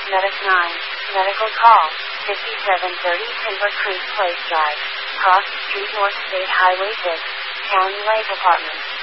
Medic 9, medical call, 5730 Timber Creek Place Drive, Cross Street North State Highway 6, County Light Department.